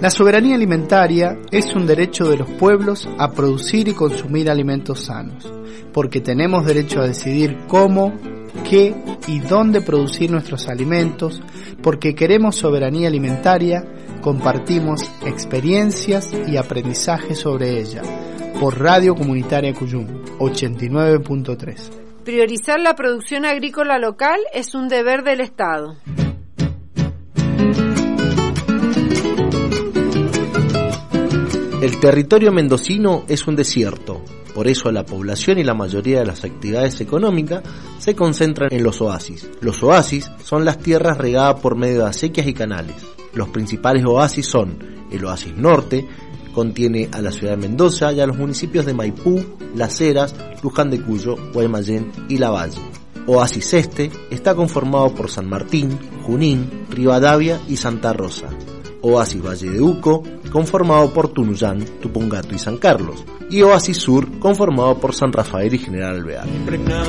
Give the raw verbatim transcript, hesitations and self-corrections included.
La soberanía alimentaria es un derecho de los pueblos a producir y consumir alimentos sanos, porque tenemos derecho a decidir cómo, qué y dónde producir nuestros alimentos, porque queremos soberanía alimentaria, compartimos experiencias y aprendizaje sobre ella. Por Radio Comunitaria Cuyum, ochenta y nueve punto tres. Priorizar la producción agrícola local es un deber del Estado. El territorio mendocino es un desierto, por eso la población y la mayoría de las actividades económicas se concentran en los oasis. Los oasis son las tierras regadas por medio de acequias y canales. Los principales oasis son el Oasis Norte, contiene a la ciudad de Mendoza y a los municipios de Maipú, Las Heras, Luján de Cuyo, Guaymallén y Lavalle. Oasis Este está conformado por San Martín, Junín, Rivadavia y Santa Rosa. Oasis Valle de Uco, conformado por Tunuyán, Tupungato y San Carlos. Y Oasis Sur, conformado por San Rafael y General Alvear.